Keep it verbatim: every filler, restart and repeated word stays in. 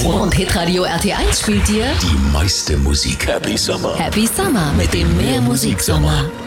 Und Hitradio R T eins spielt dir die meiste Musik. Happy Summer. Happy Summer mit dem Mehrmusiksommer.